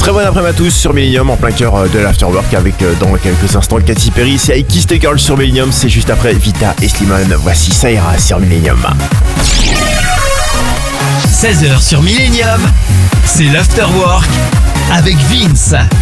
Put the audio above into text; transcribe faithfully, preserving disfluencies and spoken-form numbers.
Très bon après-midi à tous sur Millennium, en plein cœur de l'Afterwork avec euh, dans quelques instants Katy Perry. C'est I Kissed a Girl sur Millennium, c'est juste après Vita et Slimane. Voici Ça ira sur Millennium. seize heures sur Millennium, c'est l'Afterwork avec Vince.